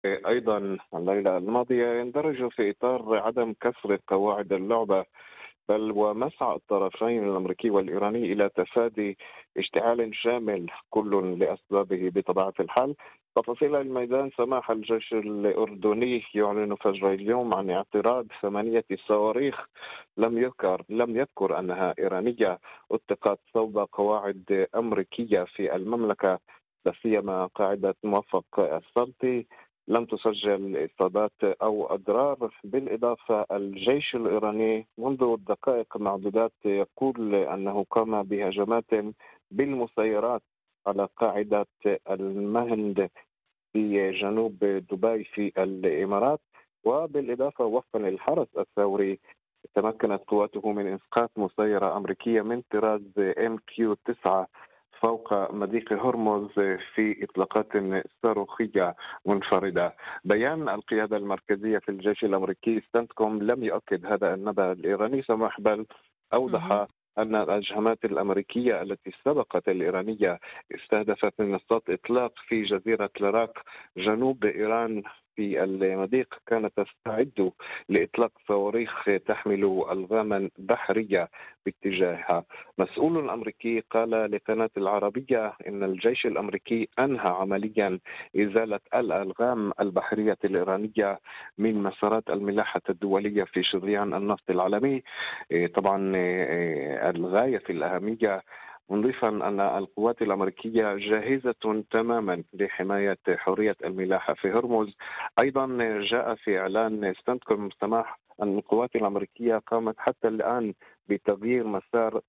أيضا الليلة الماضية يندرج في إطار عدم كسر قواعد اللعبة، بل ومسعى الطرفين الأمريكي والإيراني إلى تفادي اشتعال شامل كل لأسبابه بطبيعة الحال. تفاصيل الميدان: سماح الجيش الأردني يعلن فجر اليوم عن اعتراض 8 صواريخ لم يذكر أنها إيرانية أطلقت صوب قواعد أمريكية في المملكة، لا سيما قاعدة موفق السلطي. لم تسجل إصابات أو أضرار. بالإضافة الجيش الإيراني منذ دقائق معدودات يقول أنه قام بهجمات بالمسيرات على قاعدة المهند في جنوب دبي في الإمارات. وبالإضافة وفقا للحرس الثوري تمكنت قواته من إسقاط مسيرة أمريكية من طراز MQ-9 فوق مضيق هرمز في إطلاقات صاروخية منفردة. بيان القيادة المركزية في الجيش الأمريكي ستانتكوم لم يؤكد هذا النبأ الإيراني سماح، بل مهم. أوضح أن الهجمات الأمريكية التي سبقت الإيرانية استهدفت منصات إطلاق في جزيرة لاراك جنوب إيران في المضيق، كانت تستعد لإطلاق صواريخ تحمل ألغاما بحرية باتجاهها. مسؤول أمريكي قال لقناة العربية إن الجيش الأمريكي أنهى عمليا إزالة الألغام البحرية الإيرانية من مسارات الملاحة الدولية في شريان النفط العالمي. طبعا الغاية في الأهمية، مضيفا أن القوات الأمريكية جاهزة تماما لحماية حرية الملاحة في هرمز. أيضا جاء في إعلان ستانتكوم سماح أن القوات الأمريكية قامت حتى الآن بتغيير مسار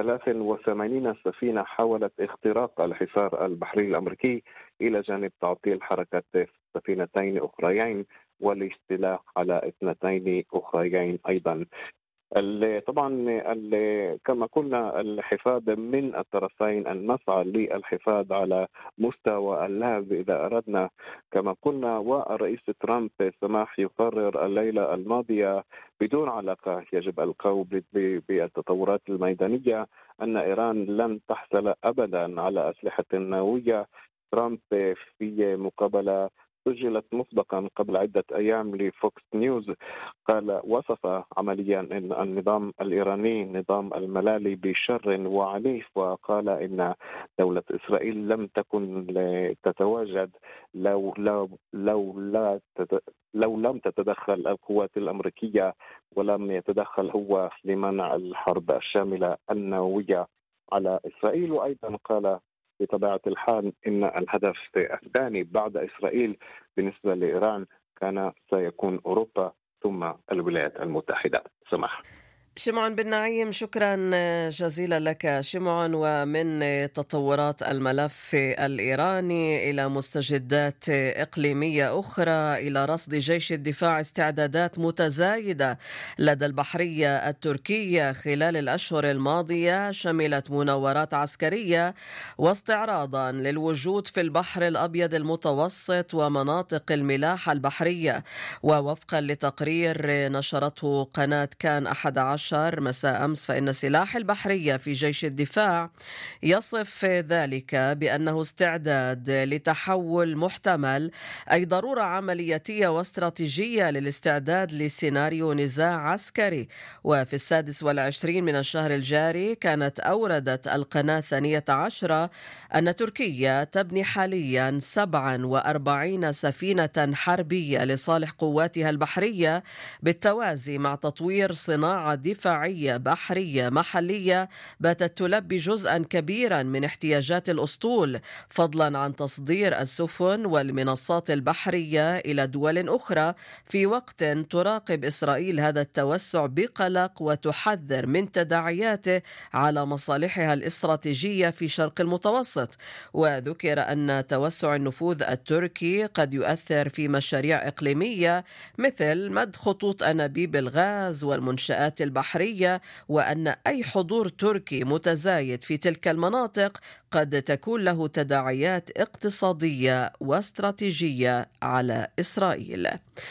83 سفينة حاولت اختراق الحصار البحري الأمريكي، إلى جانب تعطيل حركة سفينتين أخريين والاستيلاء على 2 أخريين أيضا. طبعا كما قلنا الحفاظ من الطرفين، أن نسعى للحفاظ على مستوى اللعب إذا أردنا كما قلنا. والرئيس ترامب سماح يقرر الليلة الماضية بدون علاقة يجب القول بالتطورات الميدانية أن إيران لن تحصل أبدا على أسلحة نووية. ترامب في مقابلة سجلت مسبقا قبل عدة أيام لفوكس نيوز قال وصف عمليا أن النظام الإيراني نظام الملالي بشر وعنيف، وقال إن دولة إسرائيل لم تكن تتواجد لو لم تتدخل القوات الأمريكية ولم يتدخل هو لمنع الحرب الشاملة النووية على إسرائيل. وأيضا قال بطبيعة الحال إن الهدف الثاني بعد إسرائيل بالنسبة لإيران كان سيكون أوروبا ثم الولايات المتحدة. سمح. شمعون بن نعيم، شكرا جزيلا لك شمعون. ومن تطورات الملف الإيراني إلى مستجدات إقليمية أخرى، إلى رصد جيش الدفاع استعدادات متزايدة لدى البحرية التركية خلال الأشهر الماضية شملت مناورات عسكرية واستعراضا للوجود في البحر الأبيض المتوسط ومناطق الملاحة البحرية. ووفقا لتقرير نشرته قناة كان 11 مساء أمس، فإن السلاح البحرية في جيش الدفاع يصف ذلك بأنه استعداد لتحول محتمل، أي ضرورة عملياتية واستراتيجية للاستعداد لسيناريو نزاع عسكري. وفي 26 من الشهر الجاري كانت أوردت القناة 12 أن تركيا تبني حاليا 47 سفينة حربية لصالح قواتها البحرية، بالتوازي مع تطوير صناعة دفاعية بحرية محلية باتت تلبي جزءا كبيرا من احتياجات الأسطول، فضلا عن تصدير السفن والمنصات البحرية إلى دول أخرى، في وقت تراقب إسرائيل هذا التوسع بقلق وتحذر من تداعياته على مصالحها الاستراتيجية في شرق المتوسط. وذكر أن توسع النفوذ التركي قد يؤثر في مشاريع إقليمية مثل مد خطوط أنابيب الغاز والمنشآت البحرية، وأن أي حضور تركي متزايد في تلك المناطق قد تكون له تداعيات اقتصادية واستراتيجية على إسرائيل.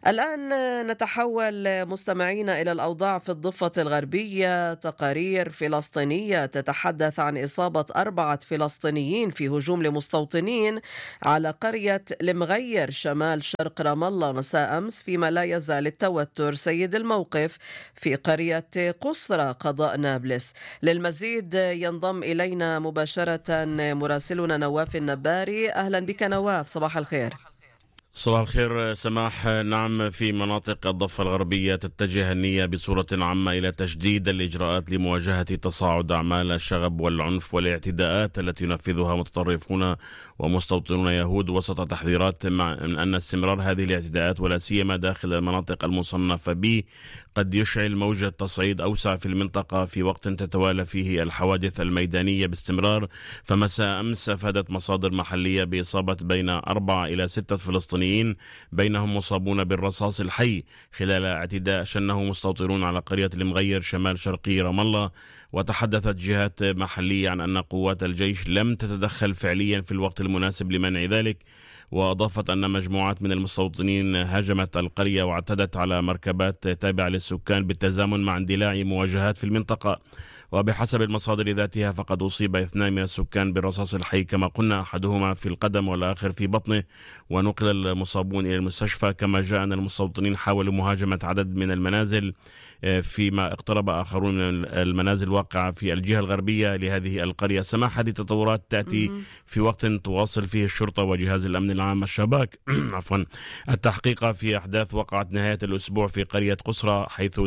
الآن نتحول مستمعين إلى الأوضاع في الضفة الغربية. تقارير فلسطينية تتحدث عن إصابة 4 فلسطينيين في هجوم لمستوطنين على قرية المغير شمال شرق رام الله مساء أمس، فيما لا يزال التوتر سيد الموقف في قرية قصرى قضاء نابلس. للمزيد ينضم إلينا مباشرة مراسلنا نواف النباري. أهلا بك نواف، صباح الخير. صباح الخير سماح. نعم، في مناطق الضفة الغربية تتجه النية بصورة عامة إلى تشديد الإجراءات لمواجهة تصاعد أعمال الشغب والعنف والاعتداءات التي ينفذها متطرفون ومستوطنون يهود، وسط تحذيرات من أن استمرار هذه الاعتداءات ولا سيما داخل المناطق المصنفة ب قد يشعل موجة تصعيد أوسع في المنطقة في وقت تتوالى فيه الحوادث الميدانية باستمرار. فمساء أمس أفادت مصادر محلية بإصابة بين 4 إلى 6 فلسطينيين، بينهم مصابون بالرصاص الحي، خلال اعتداء شنه مستوطنون على قرية المغير شمال شرقي رام الله. وتحدثت جهات محلية عن أن قوات الجيش لم تتدخل فعليا في الوقت المناسب لمنع ذلك، وأضافت أن مجموعات من المستوطنين هاجمت القرية واعتدت على مركبات تابعة للسكان بالتزامن مع اندلاع مواجهات في المنطقة. وبحسب المصادر ذاتها فقد أصيب 2 من السكان بالرصاص الحي كما قلنا، أحدهما في القدم والآخر في بطنه، ونقل المصابون إلى المستشفى. كما جاء أن المستوطنين حاولوا مهاجمة عدد من المنازل، فيما اقترب آخرون من المنازل الواقعة في الجهة الغربية لهذه القرية. سماح، هذه التطورات تأتي في وقت تواصل فيه الشرطة وجهاز الأمن العام الشباك عفوا التحقيق في أحداث وقعت نهاية الأسبوع في قرية قصرى، حيث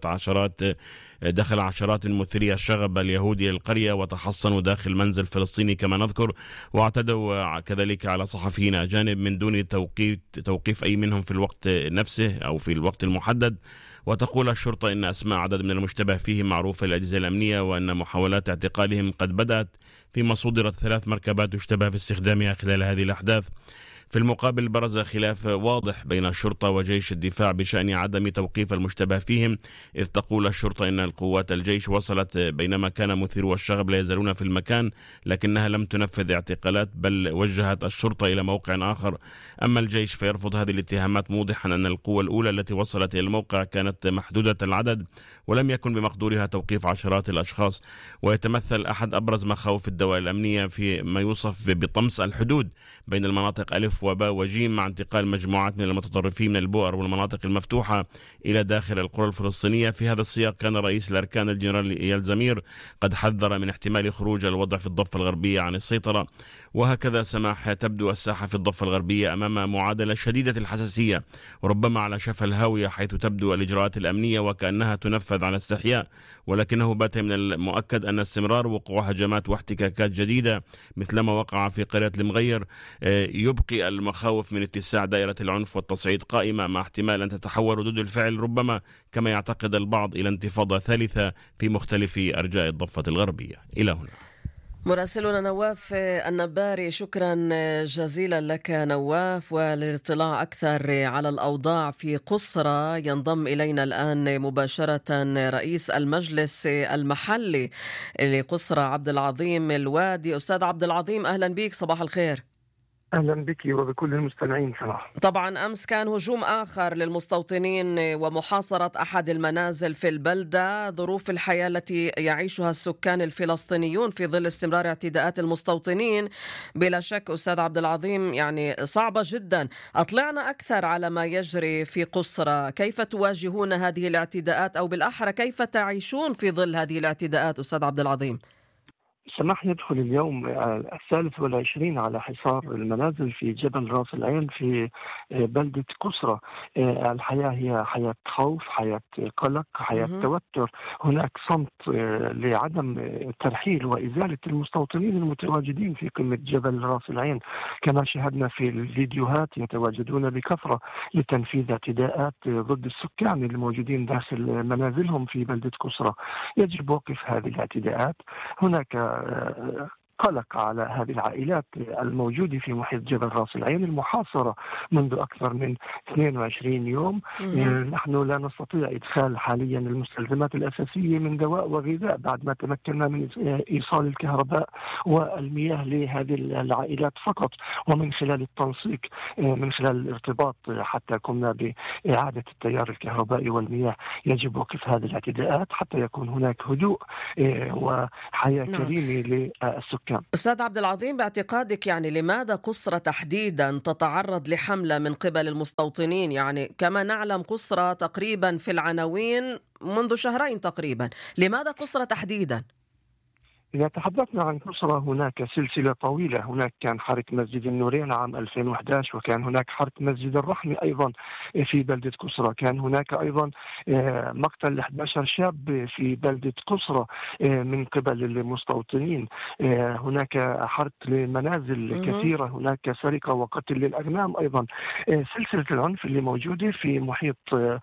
دخل عشرات مثيري الشغب اليهودي للقرية وتحصنوا داخل منزل فلسطيني كما نذكر، واعتدوا كذلك على صحفيين أجانب من دون توقيف أي منهم في الوقت نفسه أو في الوقت المحدد. وتقول الشرطة إن أسماء عدد من المشتبه فيهم معروفة للأجهزة الأمنية، وأن محاولات اعتقالهم قد بدأت، فيما صدرت 3 مركبات يشتبه في استخدامها خلال هذه الأحداث. في المقابل برز خلاف واضح بين الشرطة وجيش الدفاع بشأن عدم توقيف المشتبه فيهم، إذ تقول الشرطة إن القوات الجيش وصلت بينما كان مثيرو الشغب لا يزالون في المكان، لكنها لم تنفذ اعتقالات بل وجهت الشرطة إلى موقع آخر. أما الجيش فيرفض هذه الاتهامات، موضحا أن القوة الأولى التي وصلت إلى الموقع كانت محدودة العدد ولم يكن بمقدورها توقيف عشرات الأشخاص. ويتمثل أحد أبرز مخاوف الدوائر الأمنية في ما يوصف بطمس الحدود بين المناطق ألف وباء وجيم، مع انتقال مجموعات من المتطرفين من البؤر والمناطق المفتوحة إلى داخل القرى الفلسطينية. في هذا السياق كان رئيس الأركان الجنرال إيال زمير قد حذر من احتمال خروج الوضع في الضفة الغربية عن السيطرة. وهكذا سماح تبدو الساحة في الضفة الغربية أمام معادلة شديدة الحساسية، وربما على شفا الهاوية، حيث تبدو الإجراءات الأمنية وكأنها تنفذ على استحياء، ولكنه بات من المؤكد أن استمرار وقوع هجمات واحتكاكات جديدة مثلما وقع في قرية المغير يبقي المخاوف من اتساع دائرة العنف والتصعيد قائمة، مع احتمال أن تتحول ردود الفعل ربما كما يعتقد البعض إلى انتفاضة ثالثة في مختلف أرجاء الضفة الغربية. إلى هنا مراسلنا نواف النباري، شكرا جزيلا لك نواف. وللاطلاع أكثر على الأوضاع في قصرى ينضم إلينا الآن مباشرة رئيس المجلس المحلي لقصرى عبد العظيم الوادي. أستاذ عبد العظيم، أهلا بك، صباح الخير. أهلا بك وبكل المستمعين. صراحة طبعا أمس كان هجوم آخر للمستوطنين ومحاصرة أحد المنازل في البلدة. ظروف الحياة التي يعيشها السكان الفلسطينيون في ظل استمرار اعتداءات المستوطنين بلا شك أستاذ عبد العظيم يعني صعبة جدا. أطلعنا أكثر على ما يجري في قصرى، كيف تواجهون هذه الاعتداءات، أو بالأحرى كيف تعيشون في ظل هذه الاعتداءات أستاذ عبد العظيم؟ سماح يدخل اليوم 23 على حصار المنازل في جبل راس العين في بلدة قصرى. الحياة هي حياة خوف، حياة قلق، حياة توتر. هناك صمت لعدم ترحيل وإزالة المستوطنين المتواجدين في قمة جبل راس العين. كما شاهدنا في الفيديوهات يتواجدون بكثرة لتنفيذ اعتداءات ضد السكان الموجودين داخل منازلهم في بلدة قصرى. يجب وقف هذه الاعتداءات. هناك قلق على هذه العائلات الموجودة في محيط جبل رأس العين المحاصرة منذ أكثر من 22 يوم. نحن لا نستطيع إدخال حاليا المستلزمات الأساسية من دواء وغذاء بعد ما تمكنا من إيصال الكهرباء والمياه لهذه العائلات فقط، ومن خلال التنسيق من خلال الارتباط حتى قمنا بإعادة التيار الكهربائي والمياه. يجب وقف هذه الاعتداءات حتى يكون هناك هدوء وحياة كريمة للسكان. أستاذ عبد العظيم، باعتقادك يعني لماذا قصرى تحديدا تتعرض لحملة من قبل المستوطنين؟ يعني كما نعلم قصرى تقريبا في العناوين منذ شهرين تقريبا، لماذا قصرى تحديدا؟ إذا تحدثنا عن قصرى هناك سلسلة طويلة. هناك كان حرق مسجد النورين عام 2011، وكان هناك حرق مسجد الرحمة أيضا في بلدة قصرى. كان هناك أيضا مقتل 11 شاب في بلدة قصرى من قبل المستوطنين. هناك حرق لمنازل كثيرة، هناك سرقة وقتل للأغنام أيضا. سلسلة العنف اللي موجودة في محيط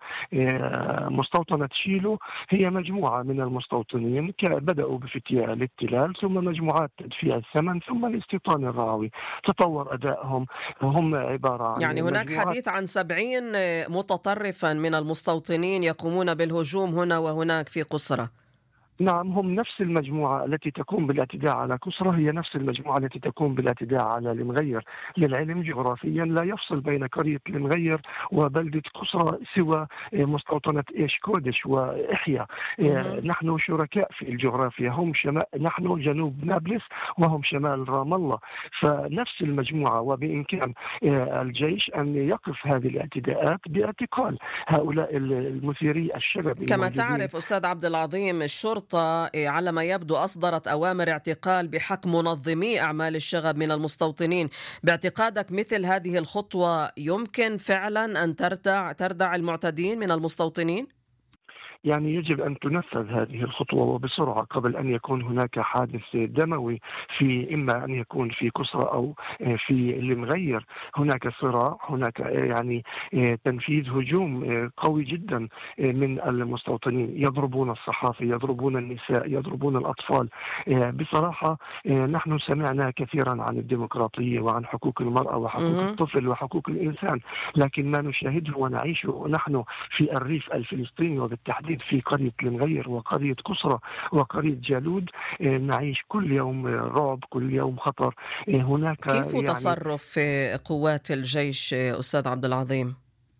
مستوطنة شيلو هي مجموعة من المستوطنين بدأوا بفتية الاحتلال، ثم مجموعات تدفيع الثمن، ثم الاستيطان الرعوي. تطور أدائهم، هم عبارة عن يعني هناك حديث عن 70 متطرفا من المستوطنين يقومون بالهجوم هنا وهناك في قصرى. نعم، هم نفس المجموعة التي تقوم بالاعتداء على قصرى هي نفس المجموعة التي تقوم بالاعتداء على المغير. للعلم جغرافيا لا يفصل بين قرية المغير وبلدة قصرى سوى مستوطنة إيش كودش وإحيا. نحن شركاء في الجغرافيا، هم نحن جنوب نابلس وهم شمال رام الله، فنفس المجموعة. وبإمكان الجيش أن يقف هذه الاعتداءات باعتقال هؤلاء المثيري الشغب. كما تعرف أستاذ عبد العظيم، الشرطة على ما يبدو أصدرت أوامر اعتقال بحق منظمي أعمال الشغب من المستوطنين. باعتقادك مثل هذه الخطوة يمكن فعلا أن تردع المعتدين من المستوطنين؟ يعني يجب أن تنفذ هذه الخطوة وبسرعة قبل أن يكون هناك حادث دموي في إما أن يكون في قصرى أو في المغير. هناك صراع، هناك يعني تنفيذ هجوم قوي جدا من المستوطنين. يضربون الصحافة، يضربون النساء، يضربون الأطفال. بصراحة نحن سمعنا كثيرا عن الديمقراطية وعن حقوق المرأة وحقوق الطفل وحقوق الإنسان، لكن ما نشاهده ونعيشه نحن في الريف الفلسطيني وبالتحديد في قرية المغير وقرية قصرى وقرية جالود نعيش كل يوم رعب، كل يوم خطر. هناك كيف تصرف قوات الجيش أستاذ عبد العظيم؟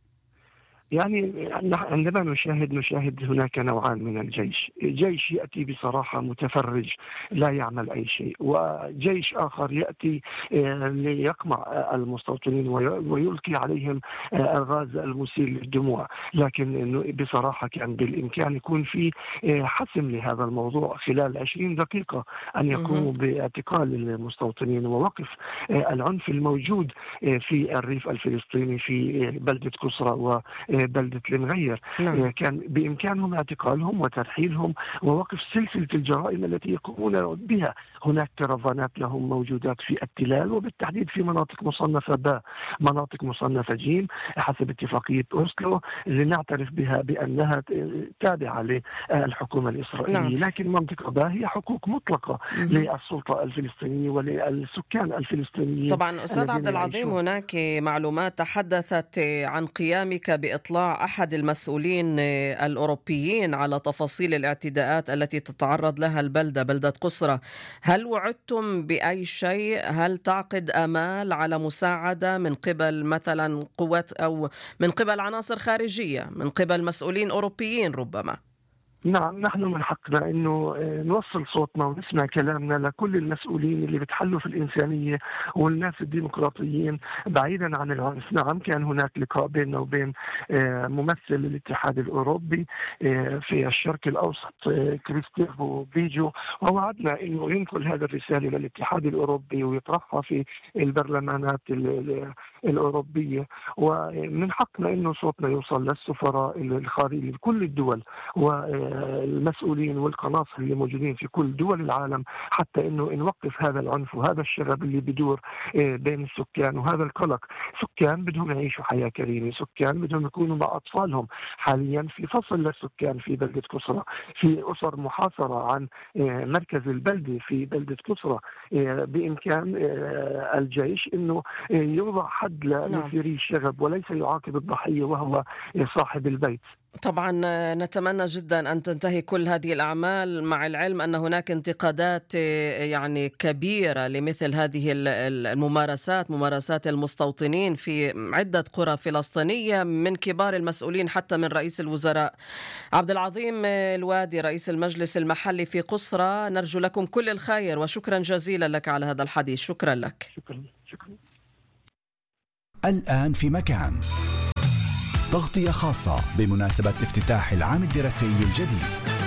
يعني عندما نشاهد هناك نوعان من الجيش. جيش يأتي بصراحة متفرج لا يعمل أي شيء، وجيش آخر يأتي ليقمع المستوطنين ويلقي عليهم الغاز المسيل للدموع. لكن بصراحة كان بالإمكان يكون في حسم لهذا الموضوع خلال 20 دقيقة، أن يقوموا باعتقال المستوطنين ووقف العنف الموجود في الريف الفلسطيني في بلدة قصرى بلدة المغير. كان بإمكانهم اعتقالهم وترحيلهم ووقف سلسلة الجرائم التي يقومون بها. هناك كرفانات لهم موجودات في التلال وبالتحديد في مناطق مصنفة باء، مناطق مصنفة جيم حسب اتفاقية أوسلو اللي نعترف بها بأنها تابعة للحكومة الإسرائيلية. لكن منطقة باء هي حقوق مطلقة للسلطة الفلسطينية وللسكان الفلسطينيين. طبعا أستاذ عبد العظيم، هناك معلومات تحدثت عن قيامك بإطلاع أحد المسؤولين الأوروبيين على تفاصيل الاعتداءات التي تتعرض لها بلدة قصرى. هل وعدتم بأي شيء؟ هل تعقد آمال على مساعدة من قبل مثلا قوات أو من قبل عناصر خارجية، من قبل مسؤولين أوروبيين ربما؟ نعم، نحن من حقنا انه نوصل صوتنا ونسمع كلامنا لكل المسؤولين اللي بتحلوا في الانسانيه والناس الديمقراطيين بعيدا عن العنف. نعم، كان هناك لقاء بيننا وبين ممثل الاتحاد الاوروبي في الشرق الاوسط كريستيفو بيجو، ووعدنا انه ينقل هذه الرساله للاتحاد الاوروبي ويطرحها في البرلمانات الأوروبية، ومن حقنا إنه صوتنا يوصل للسفراء الخارجيين لكل الدول والمسؤولين والقناصل اللي موجودين في كل دول العالم، حتى إنه نوقف هذا العنف وهذا الشغب اللي بدور بين السكان وهذا القلق. سكان بدهم يعيشوا حياة كريمة، سكان بدهم يكونوا مع أطفالهم. حاليا في فصل للسكان في بلدة كسرى، في أسر محاصرة عن مركز البلدة في بلدة كسرى. بإمكان الجيش أنه يوضع حد لمثيري الشغب وليس يعاقب الضحية وهو صاحب البيت. طبعا نتمنى جدا أن تنتهي كل هذه الأعمال، مع العلم أن هناك انتقادات يعني كبيرة لمثل هذه الممارسات، ممارسات المستوطنين في عدة قرى فلسطينية، من كبار المسؤولين حتى من رئيس الوزراء. عبد العظيم الوادي رئيس المجلس المحلي في قصرى، نرجو لكم كل الخير وشكرا جزيلا لك على هذا الحديث. شكرا لك. شكرا. الآن في مكان، تغطية خاصة بمناسبة افتتاح العام الدراسي الجديد.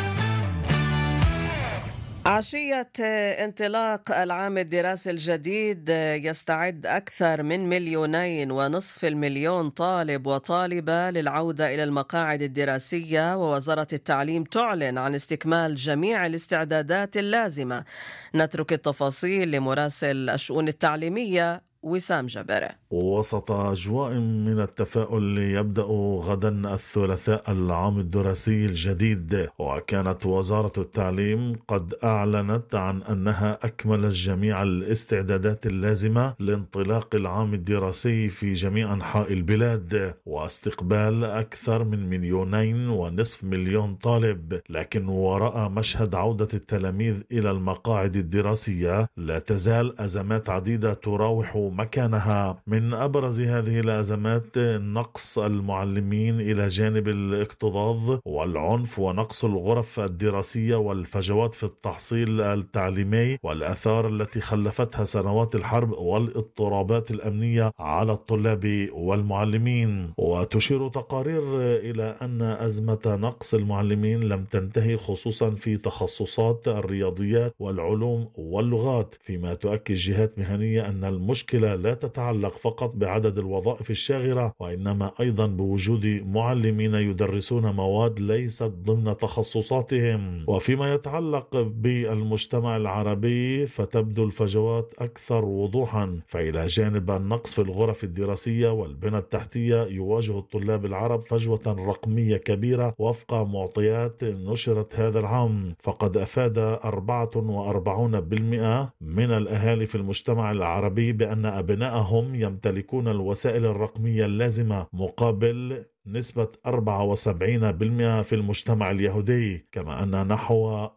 عشية انطلاق العام الدراسي الجديد يستعد أكثر من 2.5 مليون طالب وطالبة للعودة إلى المقاعد الدراسية، ووزارة التعليم تعلن عن استكمال جميع الاستعدادات اللازمة. نترك التفاصيل لمراسل الشؤون التعليمية وسام جبرة. وسط أجواء من التفاؤل يبدأ غدا الثلاثاء العام الدراسي الجديد، وكانت وزارة التعليم قد أعلنت عن أنها أكملت جميع الاستعدادات اللازمة لانطلاق العام الدراسي في جميع أنحاء البلاد واستقبال أكثر من 2.5 مليون طالب. لكن وراء مشهد عودة التلاميذ إلى المقاعد الدراسية لا تزال أزمات عديدة تراوح مكانها. من أبرز هذه الأزمات نقص المعلمين إلى جانب الاكتظاظ والعنف ونقص الغرف الدراسية والفجوات في التحصيل التعليمي والآثار التي خلفتها سنوات الحرب والاضطرابات الأمنية على الطلاب والمعلمين. وتشير تقارير إلى أن أزمة نقص المعلمين لم تنتهي، خصوصا في تخصصات الرياضيات والعلوم واللغات، فيما تؤكد جهات مهنية أن المشكلة لا تتعلق فقط بعدد الوظائف الشاغرة، وإنما أيضا بوجود معلمين يدرسون مواد ليست ضمن تخصصاتهم. وفيما يتعلق بالمجتمع العربي فتبدو الفجوات أكثر وضوحا، فإلى جانب النقص في الغرف الدراسية والبنى التحتية يواجه الطلاب العرب فجوة رقمية كبيرة وفق معطيات نشرت هذا العام. فقد أفاد 44% من الأهالي في المجتمع العربي بأن أبنائهم يمتلكون الوسائل الرقمية اللازمة، مقابل نسبة 74% في المجتمع اليهودي. كما أن نحو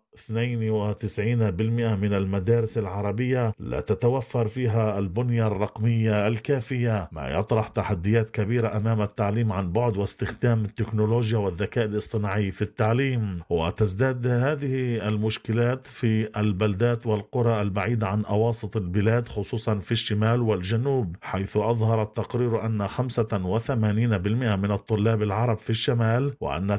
92% من المدارس العربية لا تتوفر فيها البنية الرقمية الكافية، ما يطرح تحديات كبيرة أمام التعليم عن بعد واستخدام التكنولوجيا والذكاء الاصطناعي في التعليم. وتزداد هذه المشكلات في البلدات والقرى البعيدة عن أواسط البلاد، خصوصا في الشمال والجنوب، حيث أظهر التقرير أن 85% من الطلاب العرب في الشمال وأن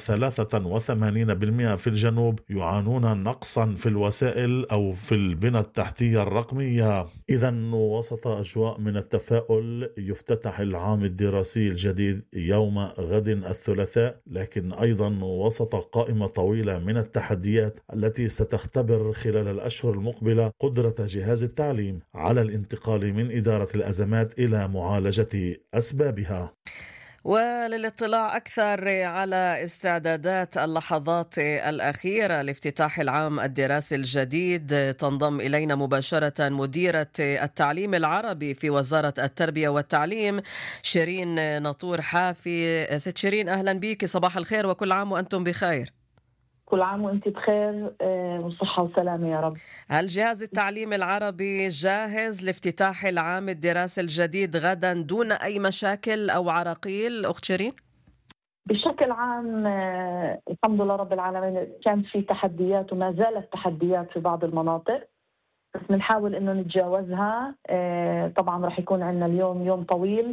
83% في الجنوب يعانون نقصا في الوسائل أو في البنى التحتية الرقمية. إذن وسط أجواء من التفاؤل يفتتح العام الدراسي الجديد يوم غد الثلاثاء، لكن أيضا وسط قائمة طويلة من التحديات التي ستختبر خلال الأشهر المقبلة قدرة جهاز التعليم على الانتقال من إدارة الأزمات إلى معالجة أسبابها. وللاطلاع أكثر على استعدادات اللحظات الأخيرة لافتتاح العام الدراسي الجديد تنضم إلينا مباشرة مديرة التعليم العربي في وزارة التربية والتعليم شيرين ناطور حافي. ست شيرين، أهلا بك، صباح الخير وكل عام وأنتم بخير. كل عام وأنت بخير وصحة وسلامة يا رب. هل جهاز التعليم العربي جاهز لافتتاح العام الدراسي الجديد غدا دون أي مشاكل أو عراقيل أخت شيرين؟ بشكل عام الحمد لله رب العالمين، كان في تحديات وما زالت تحديات في بعض المناطق، بس بنحاول إنه نتجاوزها. طبعا رح يكون عندنا اليوم يوم طويل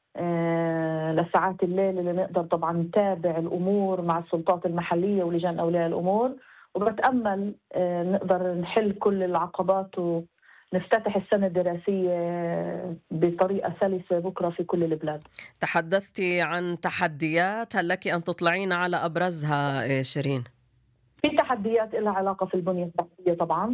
لساعات الليل اللي نقدر طبعا نتابع الأمور مع السلطات المحلية ولجان أولياء الأمور، وبتأمل نقدر نحل كل العقبات نفتتح السنة الدراسية بطريقة سلسة بكرة في كل البلاد. تحدثتي عن تحديات، هل لك أن تطلعين على أبرزها شيرين؟ في تحديات لها علاقة في البنية التحتية طبعا،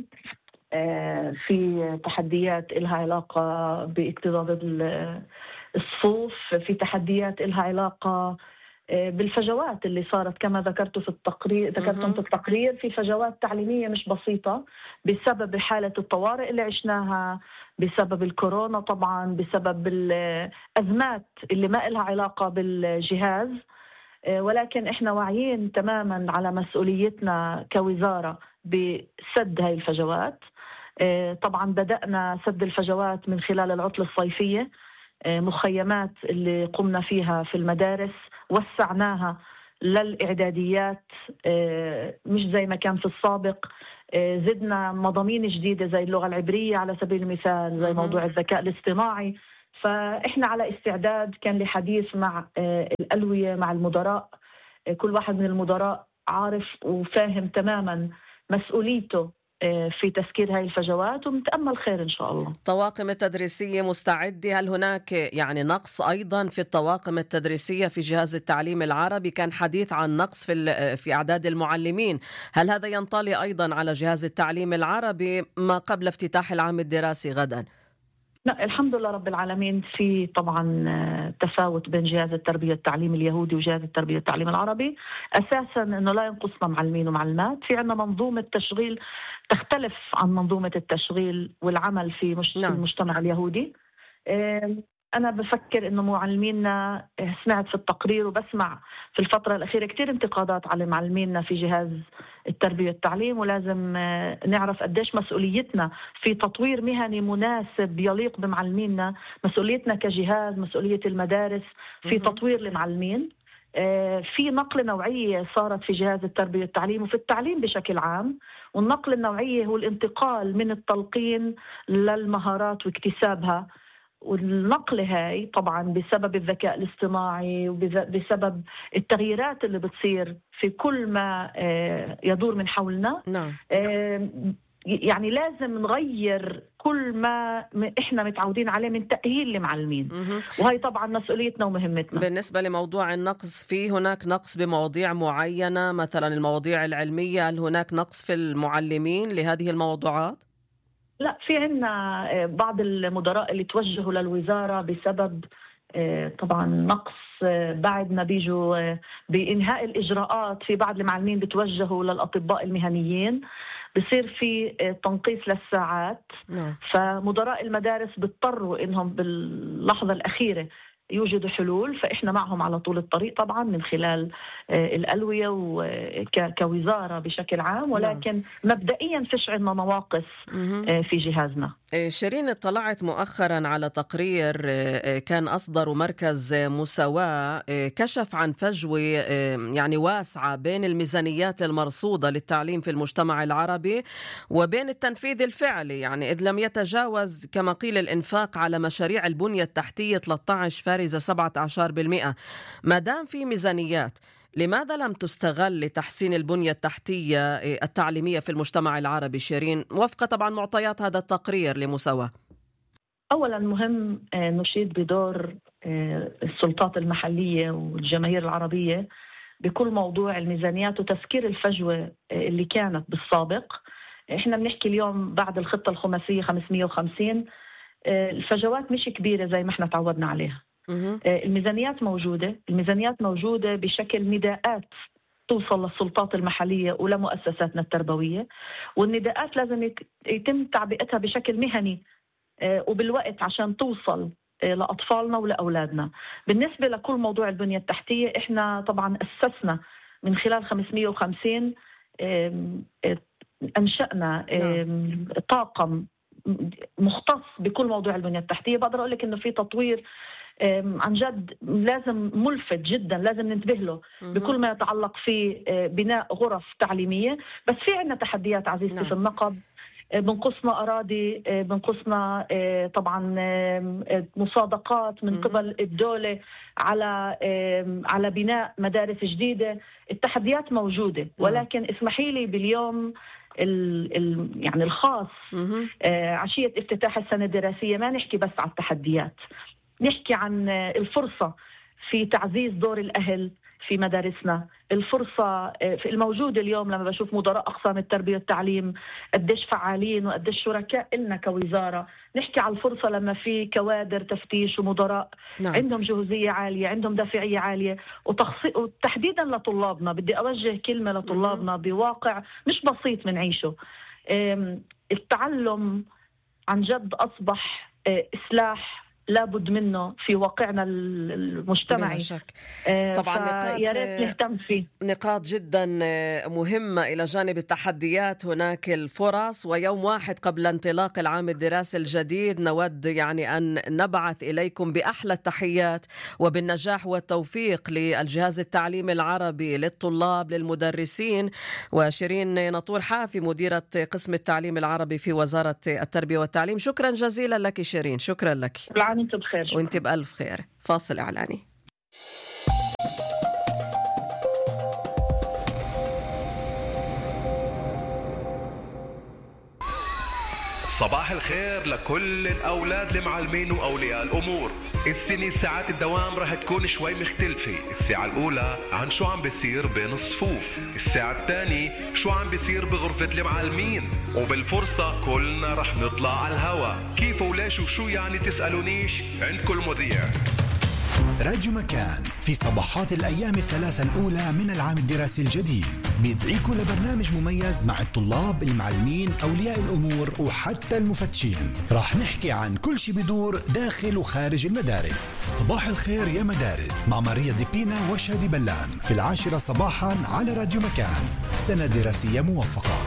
في تحديات لها علاقة باكتظاظ الصفوف، في تحديات لها علاقة بالفجوات اللي صارت كما ذكرتم في التقرير، في فجوات تعليمية مش بسيطة بسبب حالة الطوارئ اللي عشناها، بسبب الكورونا طبعا، بسبب الأزمات اللي ما لها علاقة بالجهاز. ولكن احنا واعيين تماما على مسؤوليتنا كوزارة بسد هاي الفجوات. طبعا بدأنا سد الفجوات من خلال العطلة الصيفية، مخيمات اللي قمنا فيها في المدارس وسعناها للإعداديات مش زي ما كان في السابق. زدنا مضامين جديدة زي اللغة العبرية على سبيل المثال، زي موضوع الذكاء الاصطناعي. فإحنا على استعداد كان لحديث مع الألوية مع المدراء. كل واحد من المدراء عارف وفاهم تماما مسؤوليته في تسكير هاي الفجوات، ونتأمل خير إن شاء الله. الطواقم التدريسية مستعدة؟ هل هناك يعني نقص أيضا في الطواقم التدريسية في جهاز التعليم العربي؟ كان حديث عن نقص في أعداد المعلمين، هل هذا ينطلي أيضا على جهاز التعليم العربي ما قبل افتتاح العام الدراسي غدا؟ لا الحمد لله رب العالمين، في طبعا تفاوت بين جهاز التربية التعليم اليهودي وجهاز التربية التعليم العربي. أساسا أنه لا ينقصنا معلمين ومعلمات، في عندنا منظومة تشغيل تختلف عن منظومة التشغيل والعمل في المجتمع اليهودي. أنا بفكر إنه معلمينا، سمعت في التقرير وبسمع في الفترة الأخيرة كتير انتقادات على معلمينا في جهاز التربية والتعليم، ولازم نعرف قديش مسؤوليتنا في تطوير مهني مناسب يليق بمعلمينا، مسؤوليتنا كجهاز، مسؤولية المدارس في تطوير المعلمين. في نقلة نوعية صارت في جهاز التربية والتعليم وفي التعليم بشكل عام، والنقلة النوعية هو الانتقال من التلقين للمهارات واكتسابها. والنقل هاي طبعا بسبب الذكاء الاصطناعي وبسبب التغييرات اللي بتصير في كل ما يدور من حولنا. يعني لازم نغير كل ما احنا متعودين عليه من تأهيل لمعلمين، وهي طبعا مسؤوليتنا ومهمتنا. بالنسبة لموضوع النقص، في هناك نقص بمواضيع معينة مثلا المواضيع العلمية، هل هناك نقص في المعلمين لهذه الموضوعات؟ لا، في عنا بعض المدراء اللي توجهوا للوزارة بسبب طبعا نقص بعد ما بيجوا بإنهاء الإجراءات. في بعض المعلمين بتوجهوا للأطباء المهنيين، بصير في تنقيص للساعات. فمدراء المدارس بيضطروا إنهم باللحظة الأخيرة يوجدوا حلول، فإحنا معهم على طول الطريق طبعا من خلال الألوية وكوزارة بشكل عام، ولكن مبدئيا فيش عندنا نواقص في جهازنا. شيرين، اطلعت مؤخرا على تقرير كان أصدر مركز مساواة، كشف عن فجوة يعني واسعة بين الميزانيات المرصودة للتعليم في المجتمع العربي وبين التنفيذ الفعلي، يعني إذ لم يتجاوز كما قيل الإنفاق على مشاريع البنية التحتية 13.17%. ما دام في ميزانيات، لماذا لم تستغل لتحسين البنية التحتية التعليمية في المجتمع العربي شيرين، وفق طبعا معطيات هذا التقرير لمساواة؟ أولا مهم نشيد بدور السلطات المحلية والجماهير العربية بكل موضوع الميزانيات وتسكير الفجوة اللي كانت بالسابق. احنا بنحكي اليوم بعد الخطة الخماسية 550 الفجوات مش كبيرة زي ما احنا تعودنا عليها. الميزانيات موجودة بشكل نداءات توصل للسلطات المحلية ولمؤسساتنا التربوية، والنداءات لازم يتم تعبئتها بشكل مهني وبالوقت عشان توصل لأطفالنا ولأولادنا. بالنسبة لكل موضوع البنية التحتية، إحنا طبعا أسسنا من خلال 550 أنشأنا طاقم مختص بكل موضوع البنية التحتية. بقدر أقول لك إنه في تطوير عن جد لازم ملفت جدا، لازم ننتبه له بكل ما يتعلق في بناء غرف تعليمية. بس في عنا تحديات عزيزتي في النقب، بنقصنا أراضي، بنقصنا طبعا مصادقات من قبل الدولة على بناء مدارس جديدة. التحديات موجودة، ولكن اسمحي لي باليوم يعني الخاص عشية افتتاح السنة الدراسية ما نحكي بس عن التحديات، نحكي عن الفرصة في تعزيز دور الأهل في مدارسنا، الفرصة في الموجودة اليوم لما بشوف مدراء أقسام التربية والتعليم قديش فعالين وقديش شركاء إلنا كوزارة. نحكي على الفرصة لما في كوادر تفتيش ومدراء عندهم جهوزية عالية، عندهم دافعية عالية، وتحديدا لطلابنا. بدي أوجه كلمة لطلابنا بواقع مش بسيط منعيشه. التعلم عن جد أصبح سلاح لابد منه في واقعنا المجتمعي. طبعا يا ريت نهتم فيه. نقاط جدا مهمة. إلى جانب التحديات هناك الفرص، ويوم واحد قبل انطلاق العام الدراسي الجديد نود يعني أن نبعث إليكم بأحلى التحيات وبالنجاح والتوفيق للجهاز التعليمي العربي، للطلاب، للمدرسين. وشيرين نطور حافي مديرة قسم التعليم العربي في وزارة التربية والتعليم، شكرا جزيلا لك شيرين. شكرا لك. وانت بخير. وانت بألف خير. فاصل إعلاني. صباح الخير لكل الأولاد المعلمين وأولياء الأمور. السنة ساعات الدوام رح تكون شوي مختلفة. الساعة الأولى عن شو عم بيصير بين الصفوف، الساعة الثانية شو عم بيصير بغرفة المعلمين، وبالفرصة كلنا رح نطلع على الهوا. كيف وليش وشو يعني تسألونيش، عندكم المذيع. راديو مكان في صباحات الأيام الثلاثة الأولى من العام الدراسي الجديد بيدعيكم لبرنامج مميز مع الطلاب، المعلمين، أولياء الأمور وحتى المفتشين. راح نحكي عن كل شي بدور داخل وخارج المدارس. صباح الخير يا مدارس مع ماريا ديبينا وشادي بلان في 10 صباحا على راديو مكان. سنة دراسية موفقة.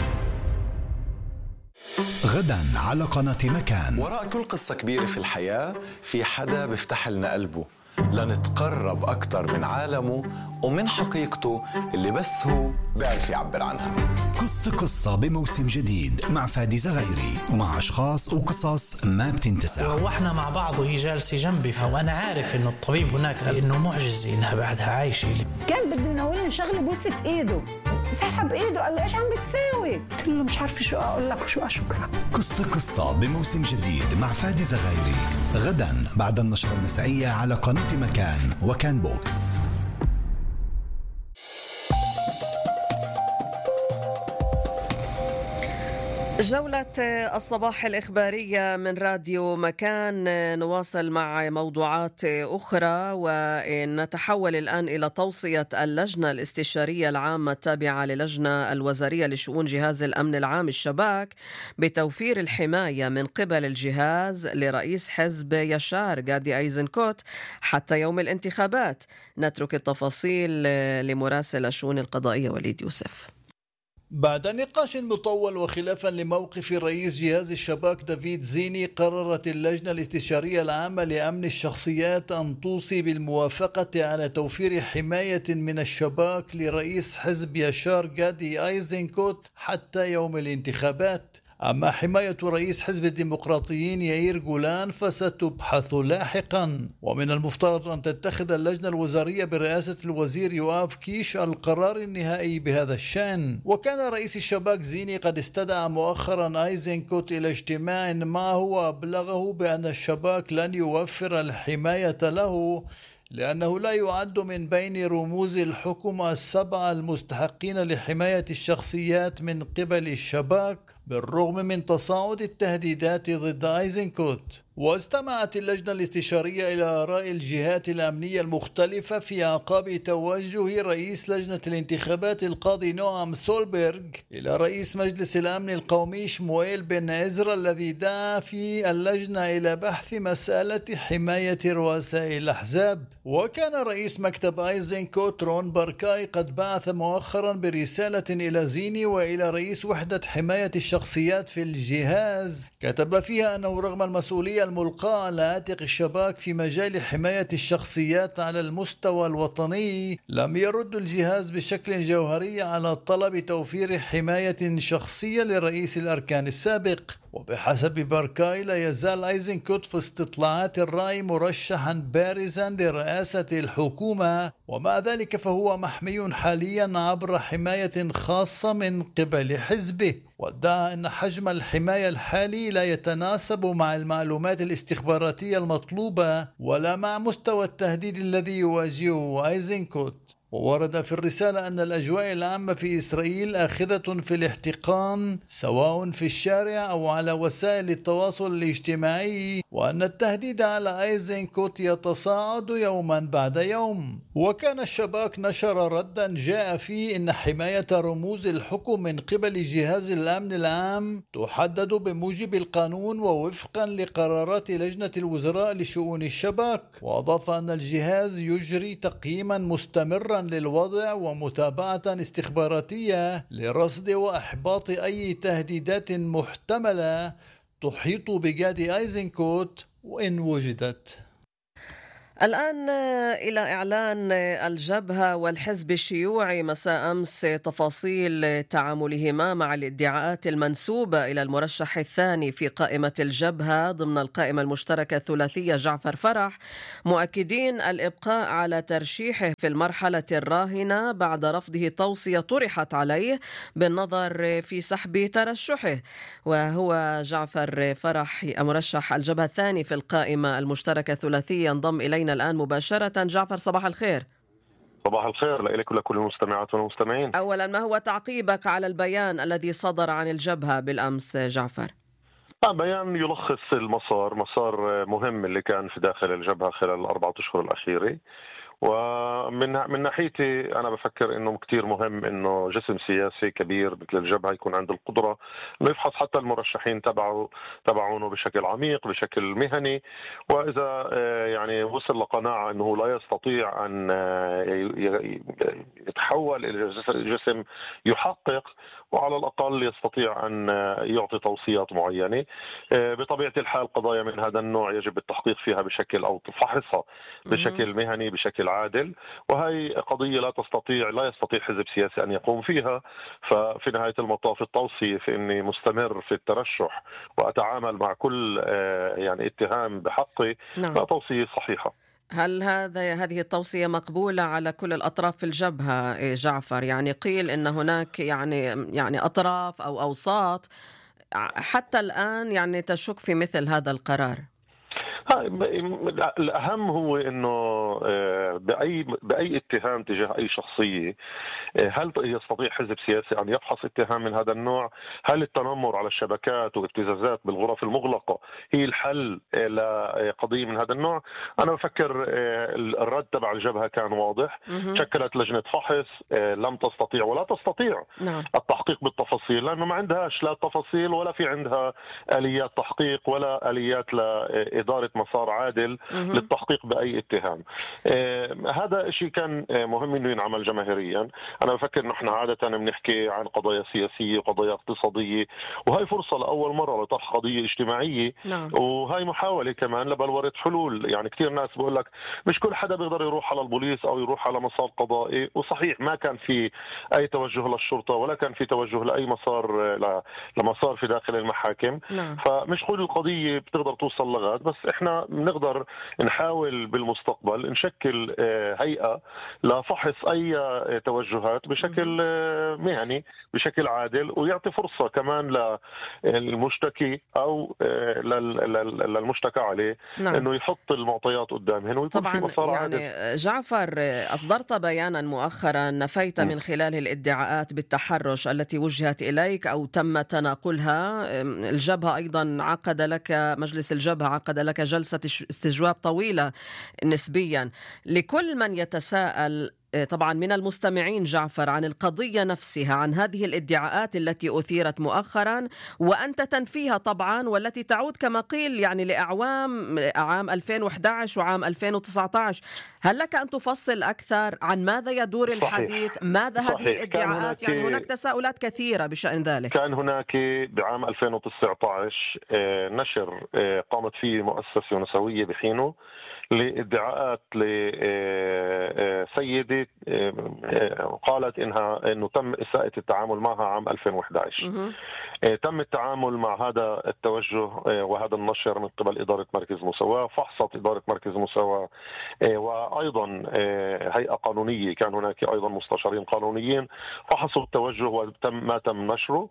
غدا على قناة مكان. وراء كل قصة كبيرة في الحياة في حدا بيفتح لنا قلبه لنتقرب أكتر من عالمه ومن حقيقته اللي بس هو بيعرف يعبر عنها. قصة بموسم جديد مع فادي زغيري ومع أشخاص وقصص ما بتنتسى. روحنا مع بعض وهي جالسة جنبي، وأنا عارف إنه الطبيب هناك قال إنه معجزة إنها بعدها عايشة. كان بده يناولني شغلة بوسة إيده، سحب إيده قال له إيش عم بتساوي؟ قلت له مش عارفة شو أقول لك وشو أشكرك. قصة بموسم جديد مع فادي زغيري غدا بعد النشرة المسائية على قناة مكان وكان بوكس. جولة الصباح الإخبارية من راديو مكان. نواصل مع موضوعات أخرى ونتحول الآن إلى توصية اللجنة الاستشارية العامة التابعة للجنة الوزارية لشؤون جهاز الأمن العام الشباك بتوفير الحماية من قبل الجهاز لرئيس حزب يشار غادي أيزنكوت حتى يوم الانتخابات. نترك التفاصيل لمراسل الشؤون القضائية وليد يوسف. بعد نقاش مطول وخلافا لموقف رئيس جهاز الشباك دافيد زيني، قررت اللجنة الاستشارية العامة لأمن الشخصيات أن توصي بالموافقة على توفير حماية من الشباك لرئيس حزب يشار غادي أيزنكوت حتى يوم الانتخابات. أما حماية رئيس حزب الديمقراطيين يائير غولان فستبحث لاحقا، ومن المفترض أن تتخذ اللجنة الوزارية برئاسة الوزير يوآف كيش القرار النهائي بهذا الشأن. وكان رئيس الشباك زيني قد استدعى مؤخرا أيزنكوت إلى اجتماع معه وأبلغه بأن الشباك لن يوفر الحماية له لأنه لا يعد من بين رموز الحكومة السبعة المستحقين لحماية الشخصيات من قبل الشباك، بالرغم من تصاعد التهديدات ضد أيزنكوت. واستمعت اللجنة الاستشارية إلى آراء الجهات الأمنية المختلفة في أعقاب توجه رئيس لجنة الانتخابات القاضي نوام سولبرغ إلى رئيس مجلس الأمن القومي شمويل بن عزرا الذي دعا في اللجنة إلى بحث مسألة حماية رؤساء الأحزاب. وكان رئيس مكتب أيزنكوت رون باركاي قد بعث مؤخرا برسالة إلى زيني وإلى رئيس وحدة حماية الشخصيات الشخصيات في الجهاز، كتب فيها أنه رغم المسؤولية الملقاة على عاتق الشباك في مجال حماية الشخصيات على المستوى الوطني، لم يرد الجهاز بشكل جوهري على طلب توفير حماية شخصية لرئيس الأركان السابق. وبحسب باركاي لا يزال أيزنكوت في استطلاعات الرأي مرشحا بارزا لرئاسة الحكومة، ومع ذلك فهو محمي حاليا عبر حماية خاصة من قبل حزبه، وادعى أن حجم الحماية الحالي لا يتناسب مع المعلومات الاستخباراتية المطلوبة ولا مع مستوى التهديد الذي يواجهه أيزنكوت. وورد في الرسالة أن الأجواء العامة في إسرائيل آخذة في الاحتقان سواء في الشارع أو على وسائل التواصل الاجتماعي، وأن التهديد على أيزنكوت يتصاعد يوما بعد يوم. وكان الشباك نشر ردا جاء فيه إن حماية رموز الحكم من قبل جهاز الأمن العام تحدد بموجب القانون ووفقا لقرارات لجنة الوزراء لشؤون الشباك. وأضاف أن الجهاز يجري تقييما مستمرا للوضع ومتابعة استخباراتية لرصد وإحباط أي تهديدات محتملة تحيط بجاد أيزنكوت وإن وجدت. الآن إلى إعلان الجبهة والحزب الشيوعي مساء أمس تفاصيل تعاملهما مع الادعاءات المنسوبة إلى المرشح الثاني في قائمة الجبهة ضمن القائمة المشتركة الثلاثية جعفر فرح، مؤكدين الإبقاء على ترشيحه في المرحلة الراهنة بعد رفضه توصية طرحت عليه بالنظر في سحب ترشحه. وهو جعفر فرح مرشح الجبهة الثاني في القائمة المشتركة الثلاثية ينضم إلينا الآن مباشرة. جعفر صباح الخير. صباح الخير لك ولكل المستمعات والمستمعين. أولا ما هو تعقيبك على البيان الذي صدر عن الجبهة بالأمس جعفر؟ بيان يلخص مسار مهم اللي كان في داخل الجبهة خلال ال4 أشهر الأخيرة، ومن ناحيتي أنا بفكر إنه كتير مهم إنه جسم سياسي كبير مثل الجبهة يكون عنده القدرة إنه يفحص حتى المرشحين تبعونه بشكل عميق بشكل مهني، وإذا يعني وصل لقناعة إنه لا يستطيع أن يتحول إلى جسم يحقق، وعلى الأقل يستطيع أن يعطي توصيات معينة. بطبيعة الحال قضايا من هذا النوع يجب التحقيق فيها بشكل أو فحصها بشكل مهني بشكل عادل، وهي قضية لا يستطيع حزب سياسي أن يقوم فيها. ففي نهاية المطاف التوصية في أني مستمر في الترشح وأتعامل مع كل يعني اتهام بحقي لا توصية صحيحة. هل هذه التوصية مقبولة على كل الأطراف في الجبهة جعفر؟ يعني قيل إن هناك يعني أطراف أو أوساط حتى الآن يعني تشك في مثل هذا القرار. الأهم هو أنه بأي اتهام تجاه أي شخصية، هل يستطيع حزب سياسي أن يفحص اتهام من هذا النوع؟ هل التنمر على الشبكات وابتزازات بالغرف المغلقة هي الحل لقضية من هذا النوع؟ أنا بفكر الرد تبع الجبهة كان واضح. شكلت لجنة فحص لم تستطيع ولا تستطيع التحقيق بالتفاصيل، لأنه ما عندهاش لا تفاصيل ولا في عندها آليات تحقيق ولا آليات لإدارة مسار عادل للتحقيق بأي اتهام. هذا شيء كان مهم إنه ينعمل جماهيريا. أنا بفكر نحن عادة بنحكي عن قضايا سياسية وقضايا اقتصادية، وهي فرصة لأول مرة لطرح قضية اجتماعية. وهي محاولة كمان لبلورة حلول. يعني كثير ناس بقول لك مش كل حدا بيقدر يروح على البوليس أو يروح على مسار قضائي، وصحيح ما كان في أي توجه للشرطة ولا كان في توجه لأي مسار لمسار في داخل المحاكم. فمش كل القضية بتقدر توصل لغاية، بس احنا بنقدر نحاول بالمستقبل نشكل هيئة لفحص أي توجهات بشكل مهني بشكل عادل، ويعطي فرصة كمان للمشتكي أو للمشتكى عليه أنه يحط المعطيات قدامهن ويكون طبعا في مسار عادل. يعني جعفر أصدرت بيانا مؤخرا نفيت من خلال الادعاءات بالتحرش التي وجهت إليك أو تم تناقلها. الجبهة أيضا عقد لك مجلس الجبهة عقد لك جلسة استجواب طويلة نسبيا. لكل من يتساءل طبعا من المستمعين جعفر عن القضية نفسها، عن هذه الادعاءات التي أثيرت مؤخرا وأنت تنفيها طبعا، والتي تعود كما قيل يعني لأعوام، عام 2011 وعام 2019. هل لك أن تفصل أكثر عن ماذا يدور الحديث؟ صحيح. ماذا صحيح. هذه الادعاءات؟ يعني هناك تساؤلات كثيرة بشأن ذلك. كان هناك بعام 2019 نشر قامت فيه مؤسسة نسوية بحينه لادعاءات لسيدة قالت انه تم اساءة التعامل معها عام 2011. تم التعامل مع هذا التوجه وهذا النشر من قبل إدارة مركز مساواة. فحصت إدارة مركز مساواة وأيضا هيئة قانونية، كان هناك أيضا مستشارين قانونيين فحصوا التوجه وتم ما تم نشره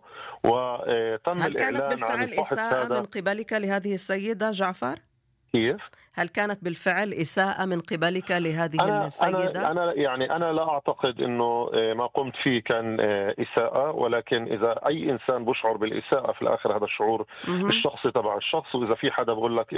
وتم هل كانت بالفعل إساءة من قبلك لهذه السيدة جعفر؟ كيف؟ هل كانت بالفعل إساءة من قبلك لهذه السيدة؟ أنا لا أعتقد أنه ما قمت فيه كان إساءة، ولكن إذا أي إنسان بشعر بالإساءة في الآخر هذا الشعور الشخصي تبع الشخص، وإذا في حدا بقول لك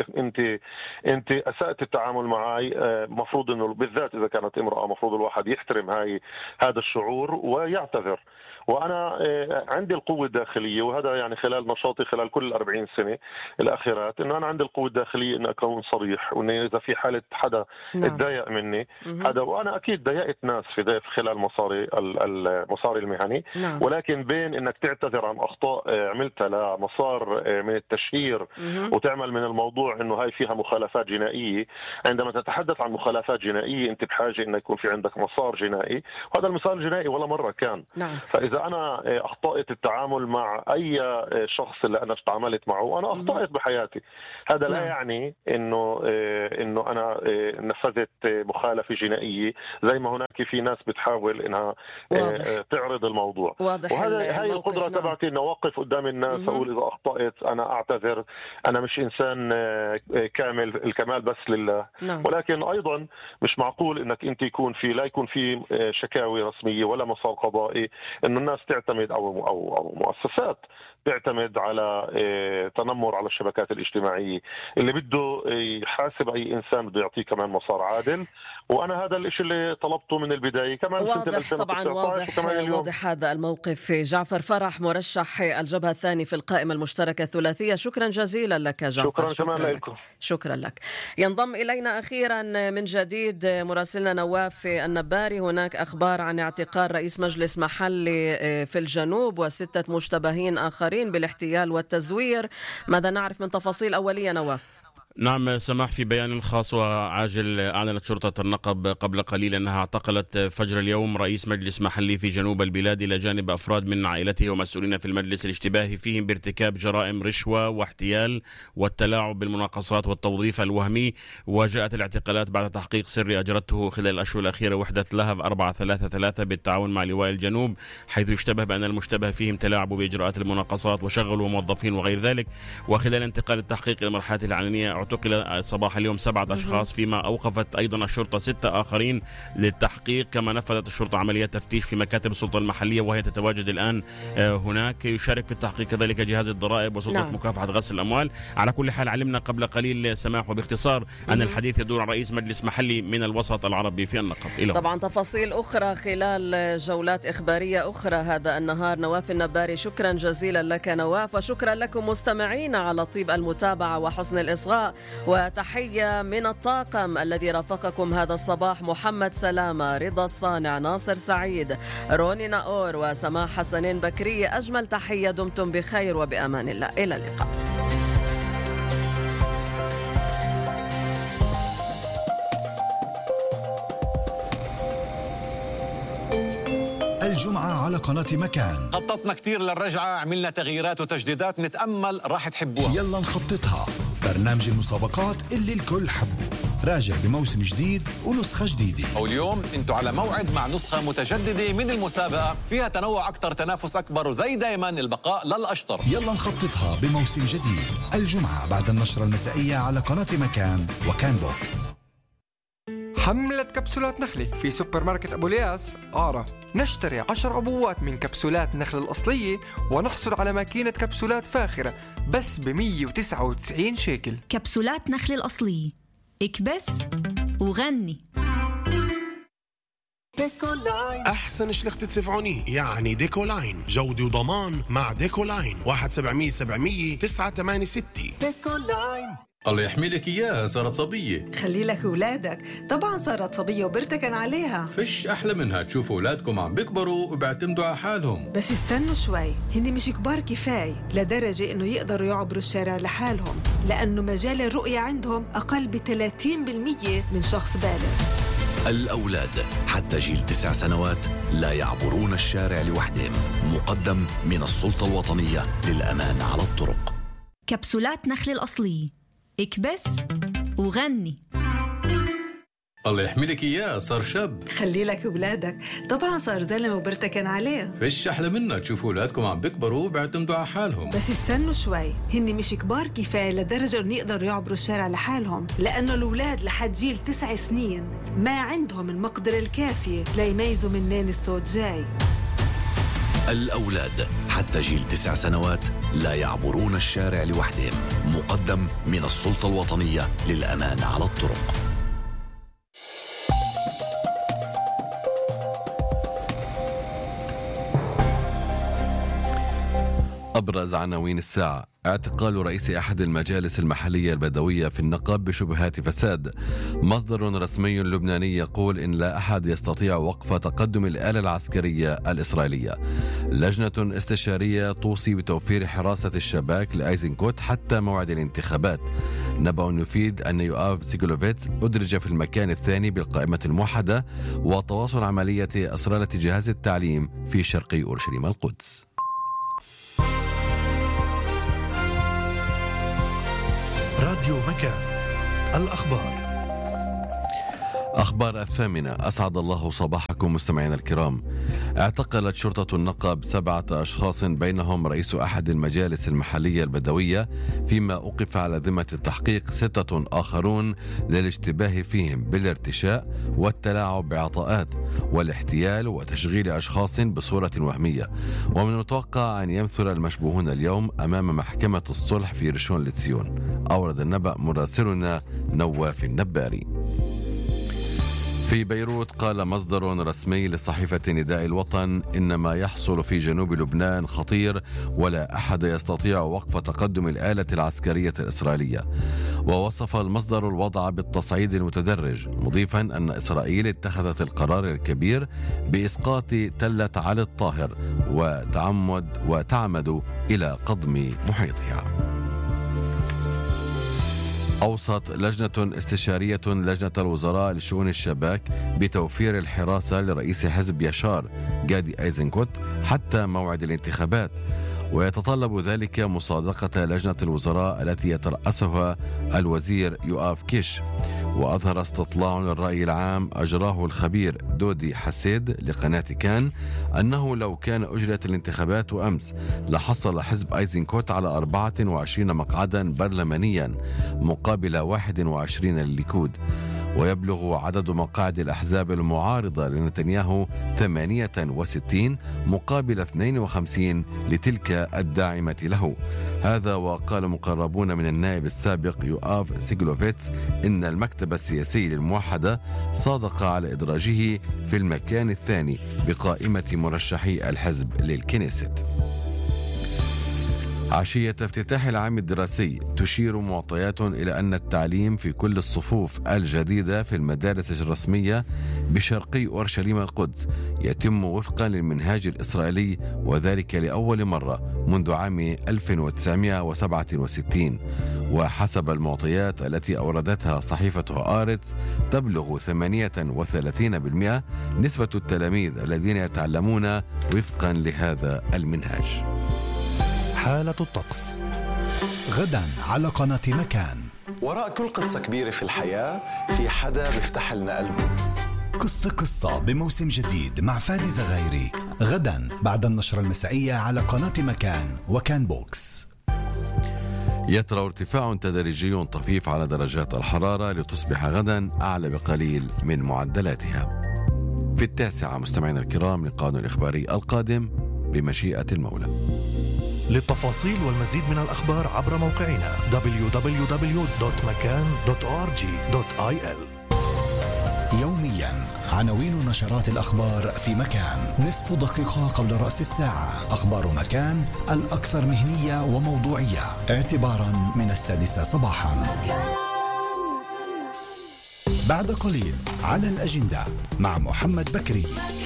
أنت أسأت التعامل معي، مفروض أنه بالذات إذا كانت امرأة مفروض الواحد يحترم هذا الشعور ويعتذر. وأنا عندي القوة الداخلية، وهذا يعني خلال نشاطي خلال كل 40 سنة الأخيرات، إنه أنا عندي القوة الداخلية إن أكون صريح، وإن إذا في حالة حدا اتضايق مني هذا، وأنا أكيد ضايقت ناس في خلال مساري المهني، ولكن بين إنك تعتذر عن أخطاء عملتها لمسار من التشهير وتعمل من الموضوع إنه هاي فيها مخالفات جنائية. عندما تتحدث عن مخالفات جنائية أنت بحاجة إنه يكون في عندك مسار جنائي، وهذا المسار الجنائي ولا مرة كان. فإذا أنا أخطأت التعامل مع أي شخص اللي أنا تعاملت معه، أنا أخطأت بحياتي. هذا لا يعني إنه أنا نفذت مخالفة جنائية، زي ما هناك في ناس بتحاول إنها تعرض الموضوع. وهي القدرة تبعتي إنه أوقف قدام الناس أقول إذا أخطأت أنا أعتذر، أنا مش إنسان كامل، الكمال بس لله. ولكن أيضا مش معقول إنك أنت لا يكون في شكاوي رسمية ولا مسار قضائي إنه الناس تعتمد أو مؤسسات تعتمد على تنمر على الشبكات الاجتماعية. اللي بده يحاسب أي إنسان بده يعطيه كمان مسار عادل، وأنا هذا الشيء اللي طلبته من البداية كمان. واضح طبعا، واضح هذا الموقف. جعفر فرح مرشح الجبهة الثاني في القائمة المشتركة الثلاثية، شكرا جزيلا لك جعفر. شكرا لك. ينضم إلينا أخيرا من جديد مراسلنا نواف النباري. هناك أخبار عن اعتقال رئيس مجلس محلي في الجنوب و6 مشتبهين آخرين بالاحتيال والتزوير. ماذا نعرف من تفاصيل أولية نواف؟ نعم سماح، في بيان خاص وعاجل أعلنت شرطة النقب قبل قليل أنها اعتقلت فجر اليوم رئيس مجلس محلي في جنوب البلاد إلى جانب أفراد من عائلته ومسؤولين في المجلس الاشتباه فيهم بارتكاب جرائم رشوة واحتيال والتلاعب بالمناقصات والتوظيف الوهمي. وجاءت الاعتقالات بعد تحقيق سري أجرته خلال الأشهر الأخيرة وحدة لهب 433 بالتعاون مع لواء الجنوب، حيث يشتبه بأن المشتبه فيهم تلاعبوا بإجراءات المناقصات وشغلوا موظفين وغير ذلك. وخلال انتقال التحقيق إلى المرحلة العلنية اعتقل صباح اليوم 7 أشخاص، فيما أوقفت أيضا الشرطة 6 آخرين للتحقيق. كما نفذت الشرطة عمليات تفتيش في مكاتب السلطة المحلية وهي تتواجد الآن هناك. يشارك في التحقيق كذلك جهاز الضرائب وسلطة مكافحة غسل الأموال. على كل حال علمنا قبل قليل سماح وباختصار أن الحديث يدور عن رئيس مجلس محلي من الوسط العربي في النقب. طبعا تفاصيل أخرى خلال جولات إخبارية أخرى هذا النهار. نواف النباري، شكرا جزيلا لك نواف، وشكرا لكم مستمعينا على طيب المتابعة وحسن الإصغاء. وتحية من الطاقم الذي رافقكم هذا الصباح: محمد سلامة، رضا الصانع، ناصر سعيد، روني ناور وسماح حسنين بكرية. أجمل تحية، دمتم بخير وبأمان الله، إلى اللقاء. الجمعة على قناة مكان خططنا كتير للرجعة، عملنا تغييرات وتجديدات، نتأمل راح تحبوها. يلا نخططها، برنامج المسابقات اللي الكل حبه، راجع بموسم جديد ونسخة جديدة. واليوم انتوا على موعد مع نسخة متجددة من المسابقة، فيها تنوع أكتر، تنافس أكبر، وزي دايما البقاء للأشطر. يلا نخططها بموسم جديد، الجمعة بعد النشرة المسائية على قناة مكان وكان بوكس. حملة كبسولات نخلة في سوبر ماركت أبو الياس آرة. نشتري 10 عبوات من كبسولات نخلة الأصلية ونحصل على ماكينة كبسولات فاخرة بس ب199 شيكل. كبسولات نخلة الأصلية، اكبس وغني. أحسن شلخت سفعوني يعني ديكولاين، جودة وضمان مع ديكولاين. 1-700-700 986. ديكولاين. الله يحمي لك إياها، صارت صبية. خلي لك أولادك، طبعا صارت صبية وبرتكن عليها. فيش أحلى منها تشوفوا أولادكم عم بيكبروا وبيعتمدوا على حالهم. بس استنوا شوي، هن مش كبار كفاية لدرجة إنه يقدروا يعبروا الشارع لحالهم، لأنه مجال الرؤية عندهم أقل ب30% من شخص بالغ. الأولاد حتى جيل 9 سنوات لا يعبرون الشارع لوحدهم، مقدم من السلطة الوطنية للأمان على الطرق. كبسولات نخل الأصلية، اكبس وغني. الله يحمي لك إياه، صار شاب. خلي لك أولادك، طبعا صار زلمة وبرتكن عليه. فيش أحلى منها تشوفوا أولادكم عم بيكبروا وبيعتمدوا على حالهم. بس استنوا شوي، هن مش كبار كفاية لدرجة إنه يقدروا يعبروا الشارع لحالهم، لأنه الأولاد لحد جيل 9 سنين ما عندهم المقدرة الكافية ليميزوا منين الصوت جاي. الأولاد حتى جيل 9 سنوات لا يعبرون الشارع لوحدهم، مقدم من السلطة الوطنية للأمان على الطرق. أبرز عناوين الساعة: اعتقال رئيس أحد المجالس المحلية البدوية في النقب بشبهات فساد. مصدر رسمي لبناني يقول إن لا أحد يستطيع وقف تقدم الآلة العسكرية الإسرائيلية. لجنة استشارية توصي بتوفير حراسة الشباك لأيزنكوت حتى موعد الانتخابات. نبأ يفيد أن يؤاف سيغلوفيتس أدرج في المكان الثاني بالقائمة الموحدة. وتواصل عملية أسرالة جهاز التعليم في شرقي أورشليم القدس. راديو مكان، الأخبار. أخبار 8. أسعد الله صباحكم مستمعينا الكرام. اعتقلت شرطة النقب 7 أشخاص بينهم رئيس أحد المجالس المحلية البدوية، فيما أوقف على ذمة التحقيق 6 آخرون للاشتباه فيهم بالارتشاء والتلاعب بعطاءات والاحتيال وتشغيل أشخاص بصورة وهمية. ومن المتوقع أن يمثل المشبوهون اليوم أمام محكمة الصلح في ريشون لتسيون. أورد النبأ مراسلنا نواف النباري. في بيروت قال مصدر رسمي لصحيفة نداء الوطن إن ما يحصل في جنوب لبنان خطير ولا أحد يستطيع وقف تقدم الآلة العسكرية الإسرائيلية. ووصف المصدر الوضع بالتصعيد المتدرج، مضيفا أن إسرائيل اتخذت القرار الكبير بإسقاط تلة علي الطاهر وتعمد إلى قضم محيطها. أوصت لجنة استشارية لجنة الوزراء لشؤون الشباك بتوفير الحراسة لرئيس حزب يشار جادي أيزنكوت حتى موعد الانتخابات، ويتطلب ذلك مصادقة لجنة الوزراء التي يترأسها الوزير يؤاف كيش. وأظهر استطلاع للرأي العام أجراه الخبير دودي حسيد لقناة كان أنه لو كان أجرت الانتخابات أمس لحصل حزب أيزنكوت على 24 مقعدا برلمانيا مقابل 21 للليكود. ويبلغ عدد مقاعد الأحزاب المعارضة لنتنياهو 68 مقابل 52 لتلك الداعمة له. هذا وقال مقربون من النائب السابق يؤاف سيغلوفيتس إن المكتب السياسي للموحدة صادق على إدراجه في المكان الثاني بقائمة مرشحي الحزب للكنيست. عشية افتتاح العام الدراسي تشير معطيات إلى أن التعليم في كل الصفوف الجديدة في المدارس الرسمية بشرقي أورشليم القدس يتم وفقا للمنهاج الإسرائيلي، وذلك لأول مرة منذ عام 1967. وحسب المعطيات التي أوردتها صحيفة آرتس تبلغ 38% نسبة التلاميذ الذين يتعلمون وفقا لهذا المنهاج. حالة الطقس غدا على قناة مكان. وراء كل قصة كبيرة في الحياة في حدا بيفتح لنا قلبه. قصة بموسم جديد مع فادي زغيري غدا بعد النشرة المسائية على قناة مكان وكان بوكس. يطرأ ارتفاع تدريجي طفيف على درجات الحرارة لتصبح غدا أعلى بقليل من معدلاتها. في 9 مستمعينا الكرام لقاءنا الإخباري القادم بمشيئة المولى. للتفاصيل والمزيد من الأخبار عبر موقعنا www.makan.org.il. يوميا عناوين نشرات الأخبار في مكان، نصف دقيقة قبل رأس الساعة. أخبار مكان الأكثر مهنية وموضوعية اعتبارا من 6 صباحا. بعد قليل على الأجندة مع محمد بكري.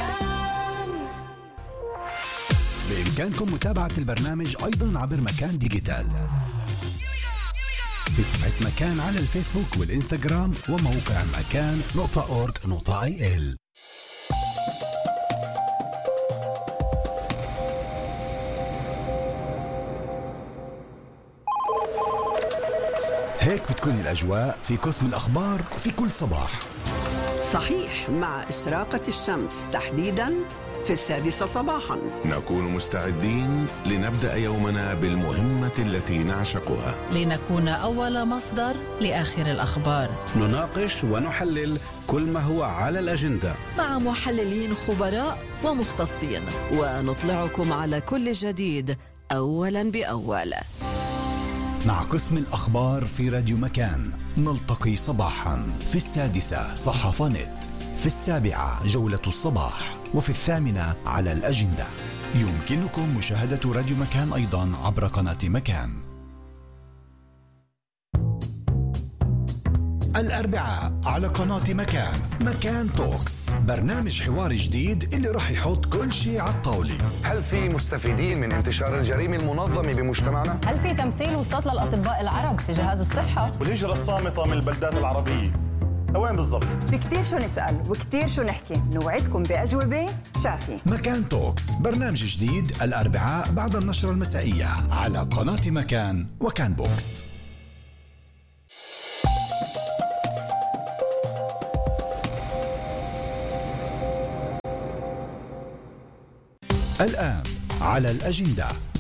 بإمكانكم متابعة البرنامج أيضا عبر مكان ديجيتال في صفحة مكان على الفيسبوك والإنستغرام وموقع مكان.org.il. هيك بتكون الأجواء في قسم الأخبار في كل صباح. صحيح، مع إشراقة الشمس تحديداً في 6 صباحاً نكون مستعدين لنبدأ يومنا بالمهمة التي نعشقها، لنكون أول مصدر لآخر الأخبار. نناقش ونحلل كل ما هو على الأجندة مع محللين خبراء ومختصين، ونطلعكم على كل جديد أولاً بأول. مع قسم الأخبار في راديو مكان نلتقي صباحا في 6 صحافة نت، في 7 جولة الصباح، وفي 8 على الأجندة. يمكنكم مشاهدة راديو مكان أيضا عبر قناة مكان. الأربعاء على قناة مكان، مكان توكس، برنامج حواري جديد اللي راح يحط كل شيء على الطاولة. هل في مستفيدين من انتشار الجريمة المنظمة بمجتمعنا؟ هل في تمثيل وسط للأطباء العرب في جهاز الصحة؟ والهجرة الصامتة من البلدات العربية وين بالضبط؟ في كتير شو نسأل وكتير شو نحكي، نوعدكم بأجوبة شافية. مكان توكس، برنامج جديد الأربعاء بعد النشرة المسائية على قناة مكان وكان بوكس. الآن على الأجندة